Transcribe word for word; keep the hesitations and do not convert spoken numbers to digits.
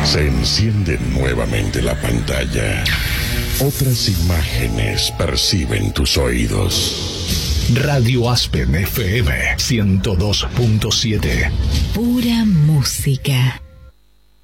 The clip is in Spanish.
Se enciende nuevamente la pantalla. Otras imágenes perciben tus oídos. Radio Aspen F M ciento dos punto siete. Pura música.